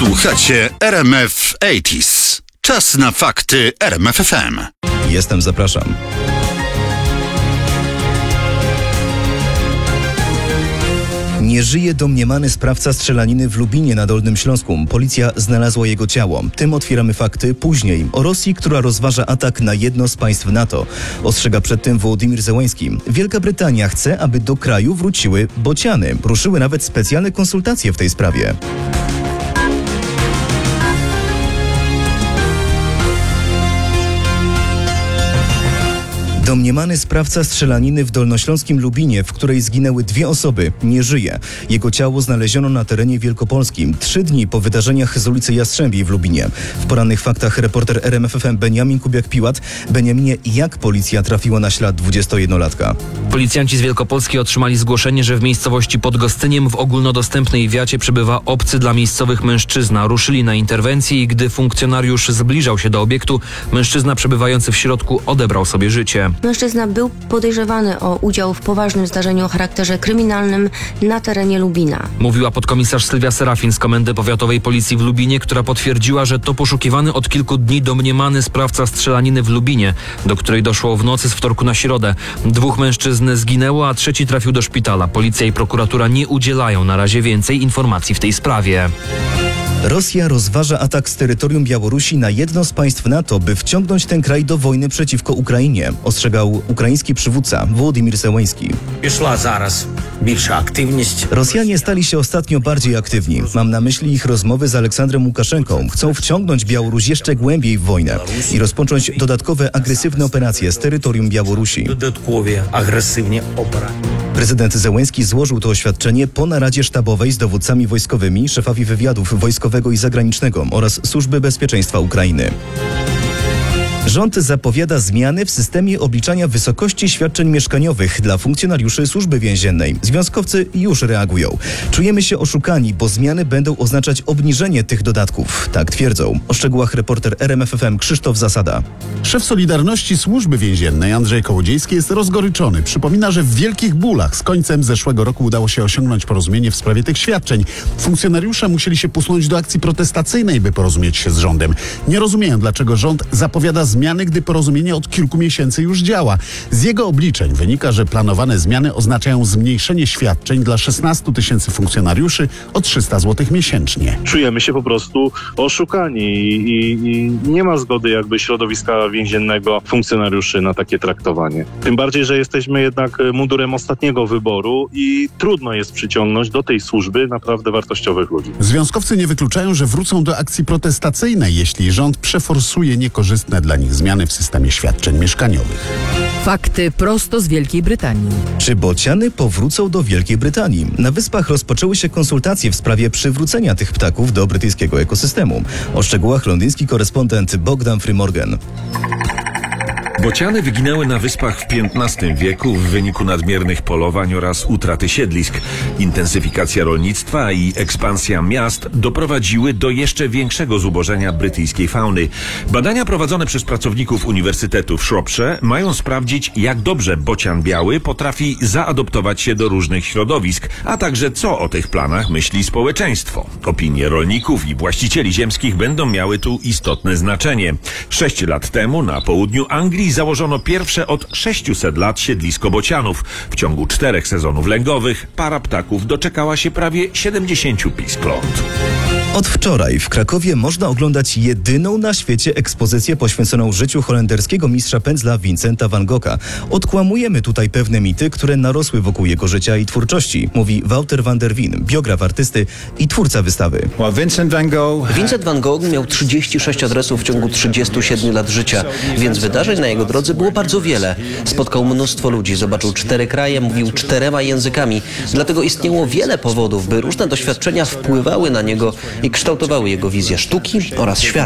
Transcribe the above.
Słuchacie RMF 80s. Czas na fakty RMF FM. Jestem, zapraszam. Nie żyje domniemany sprawca strzelaniny w Lubinie na Dolnym Śląsku. Policja znalazła jego ciało. Tym otwieramy fakty później. O Rosji, która rozważa atak na jedno z państw NATO. Ostrzega przed tym Wołodymyr Zełenski. Wielka Brytania chce, aby do kraju wróciły bociany. Ruszyły nawet specjalne konsultacje w tej sprawie. Domniemany sprawca strzelaniny w dolnośląskim Lubinie, w której zginęły 2 osoby, nie żyje. Jego ciało znaleziono na terenie Wielkopolskim 3 dni po wydarzeniach z ulicy Jastrzębiej w Lubinie. W porannych faktach reporter RMF FM Beniamin Kubiak-Piłat. Beniaminie, jak policja trafiła na ślad 21-latka? Policjanci z Wielkopolski otrzymali zgłoszenie, że w miejscowości pod Gostyniem w ogólnodostępnej wiacie przebywa obcy dla miejscowych mężczyzna. Ruszyli na interwencję i gdy funkcjonariusz zbliżał się do obiektu, mężczyzna przebywający w środku odebrał sobie życie. Mężczyzna był podejrzewany o udział w poważnym zdarzeniu o charakterze kryminalnym na terenie Lubina. Mówiła podkomisarz Sylwia Serafin z Komendy Powiatowej Policji w Lubinie, która potwierdziła, że to poszukiwany od kilku dni domniemany sprawca strzelaniny w Lubinie, do której doszło w nocy z wtorku na środę. 2 mężczyzn zginęło, a 3 trafił do szpitala. Policja i prokuratura nie udzielają na razie więcej informacji w tej sprawie. Rosja rozważa atak z terytorium Białorusi na jedno z państw NATO, by wciągnąć ten kraj do wojny przeciwko Ukrainie, ostrzegał ukraiński przywódca Wołodymyr Zełenski. Rosjanie stali się ostatnio bardziej aktywni. Mam na myśli ich rozmowy z Aleksandrem Łukaszenką. Chcą wciągnąć Białoruś jeszcze głębiej w wojnę i rozpocząć dodatkowe agresywne operacje z terytorium Białorusi. Prezydent Zełenski złożył to oświadczenie po naradzie sztabowej z dowódcami wojskowymi, szefami wywiadów wojskowego i zagranicznego oraz Służby Bezpieczeństwa Ukrainy. Rząd zapowiada zmiany w systemie obliczania wysokości świadczeń mieszkaniowych dla funkcjonariuszy Służby Więziennej. Związkowcy już reagują. Czujemy się oszukani, bo zmiany będą oznaczać obniżenie tych dodatków. Tak twierdzą. O szczegółach reporter RMF FM Krzysztof Zasada. Szef Solidarności Służby Więziennej Andrzej Kołodziejski jest rozgoryczony. Przypomina, że w wielkich bólach z końcem zeszłego roku udało się osiągnąć porozumienie w sprawie tych świadczeń. Funkcjonariusze musieli się posunąć do akcji protestacyjnej, by porozumieć się z rządem. Nie rozumieją, dlaczego rząd zapowiada zmiany, gdy porozumienie od kilku miesięcy już działa. Z jego obliczeń wynika, że planowane zmiany oznaczają zmniejszenie świadczeń dla 16 000 funkcjonariuszy o 300 zł miesięcznie. Czujemy się po prostu oszukani i nie ma zgody jakby środowiska więziennego funkcjonariuszy na takie traktowanie. Tym bardziej, że jesteśmy jednak mundurem ostatniego wyboru i trudno jest przyciągnąć do tej służby naprawdę wartościowych ludzi. Związkowcy nie wykluczają, że wrócą do akcji protestacyjnej, jeśli rząd przeforsuje niekorzystne dla nich zmiany w systemie świadczeń mieszkaniowych. Fakty prosto z Wielkiej Brytanii. Czy bociany powrócą do Wielkiej Brytanii? Na Wyspach rozpoczęły się konsultacje w sprawie przywrócenia tych ptaków do brytyjskiego ekosystemu. O szczegółach londyński korespondent Bogdan Frymorgan. Bociany wyginęły na Wyspach w XV wieku w wyniku nadmiernych polowań oraz utraty siedlisk. Intensyfikacja rolnictwa i ekspansja miast doprowadziły do jeszcze większego zubożenia brytyjskiej fauny. Badania prowadzone przez pracowników Uniwersytetu w Shropshire mają sprawdzić, jak dobrze bocian biały potrafi zaadoptować się do różnych środowisk, a także co o tych planach myśli społeczeństwo. Opinie rolników i właścicieli ziemskich będą miały tu istotne znaczenie. 6 lat temu na południu Anglii założono pierwsze od 600 lat siedlisko bocianów. W ciągu 4 sezonów lęgowych para ptaków doczekała się prawie 70 piskląt. Od wczoraj w Krakowie można oglądać jedyną na świecie ekspozycję poświęconą życiu holenderskiego mistrza pędzla Vincenta van Gogha. Odkłamujemy tutaj pewne mity, które narosły wokół jego życia i twórczości, mówi Wouter van der Wien, biograf artysty i twórca wystawy. Vincent van Gogh miał 36 adresów w ciągu 37 lat życia, więc wydarzeń na jego drodze było bardzo wiele. Spotkał mnóstwo ludzi, zobaczył 4 kraje, mówił 4 językami. Dlatego istniało wiele powodów, by różne doświadczenia wpływały na niego i kształtowały jego wizję sztuki oraz świata.